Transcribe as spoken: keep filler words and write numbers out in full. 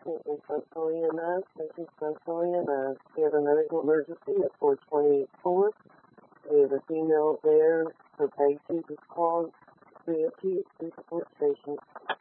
second in Huntsville E M S. This is Huntsville E M S. We have a medical emergency at four twenty-eight fourth. We have a female there. Her patient is called. We have two support stations.